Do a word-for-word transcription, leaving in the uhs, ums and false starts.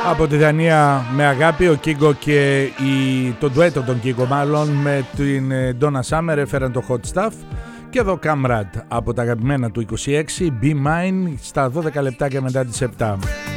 Από τη Δανία με αγάπη, ο Κίγκο και η... το ντουέτο των Κίγκο μάλλον με την Donna Summer έφεραν το Hot Stuff. Και εδώ Camrad από τα αγαπημένα του είκοσι έξι, Be Mine, στα δώδεκα λεπτάκια μετά τις επτά.